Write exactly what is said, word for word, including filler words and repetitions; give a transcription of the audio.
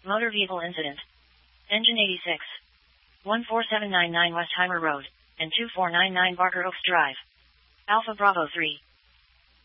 Motor vehicle incident. Engine eighty-six. one four seven nine nine Westheimer Road, and two four nine nine Barker Oaks Drive. Alpha Bravo three.